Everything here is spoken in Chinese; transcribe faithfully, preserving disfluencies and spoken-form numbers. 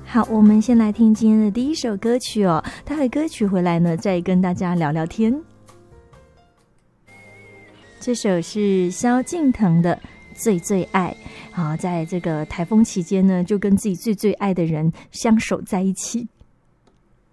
好，我们先来听今天的第一首歌曲哦。待会歌曲回来呢，再跟大家聊聊天。这首是萧敬腾的《最最爱》。好，在这个台风期间呢，就跟自己最最爱的人相守在一起。